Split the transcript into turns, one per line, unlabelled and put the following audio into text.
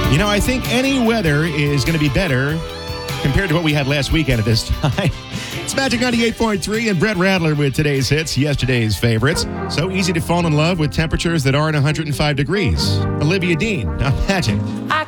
You know, I think any weather is going to be better compared to what we had last weekend at this time. It's Magic 98.3 and Brett Radler with today's hits, yesterday's favorites. So easy to fall in love with temperatures that aren't 105 degrees. Olivia Dean, on Magic.
I